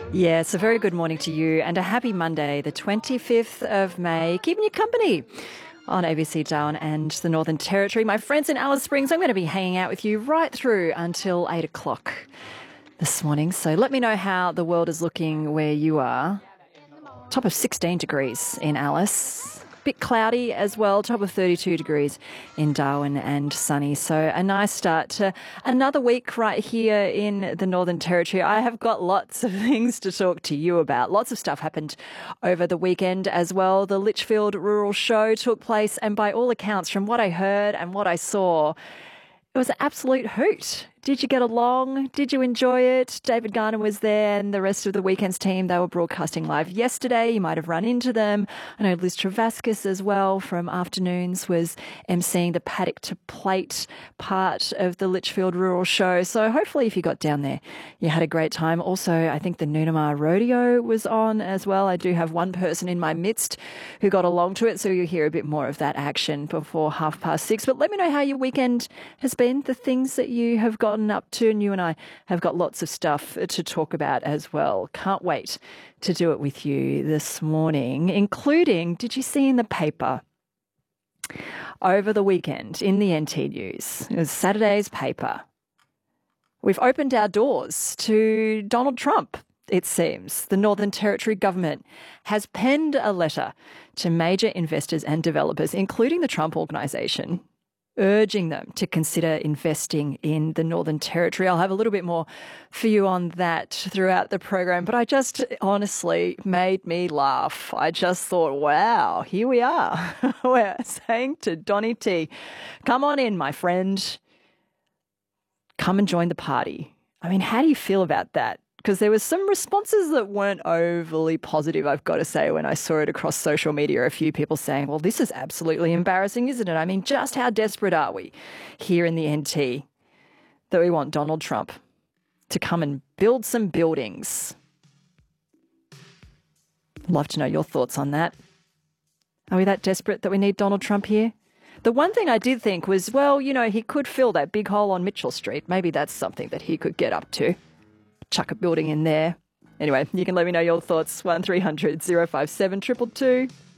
Yeah, it's a very good morning to you and a happy Monday, the 25th of May, keeping you company on ABC Darwin and the Northern Territory. My friends in Alice Springs, I'm going to be hanging out with you right through until 8 o'clock this morning. So let me know how the world is looking where you are. Top of 16 degrees in Alice. Bit cloudy as well, top of 32 degrees in Darwin and sunny. So a nice start to another week right here in the Northern Territory. I have got lots of things to talk to you about. Lots of stuff happened over the weekend as well. The Litchfield Rural Show took place, and by all accounts, from what I heard and what I saw, it was an absolute hoot. Did you get along? Did you enjoy it? David Garner was there and the rest of the weekend's team. They were broadcasting live yesterday. You might have run into them. I know Liz Travascus as well from Afternoons was emceeing the paddock to plate part of the Litchfield Rural Show. So hopefully if you got down there, you had a great time. Also, I think the Noonamar Rodeo was on as well. I do have one person in my midst who got along to it, so you'll hear a bit more of that action before 6:30. But let me know how your weekend has been, the things that you have gotten up to, and you and I have got lots of stuff to talk about as well. Can't wait to do it with you this morning, including, did you see in the paper over the weekend in the NT News, it was Saturday's paper, we've opened our doors to Donald Trump. It seems the Northern Territory government has penned a letter to major investors and developers, including the Trump Organisation, urging them to consider investing in the Northern Territory. I'll have a little bit more for you on that throughout the program, but I just honestly made me laugh. I just thought, wow, here we are. We're saying to Donny T, come on in, my friend. Come and join the party. I mean, how do you feel about that? Because there was some responses that weren't overly positive, I've got to say, when I saw it across social media. A few people saying, well, this is absolutely embarrassing, isn't it? I mean, just how desperate are we here in the NT that we want Donald Trump to come and build some buildings? Love to know your thoughts on that. Are we that desperate that we need Donald Trump here? The one thing I did think was, well, you know, he could fill that big hole on Mitchell Street. Maybe that's something that he could get up to. Chuck a building in there. Anyway, you can let me know your thoughts. 1300 057 222.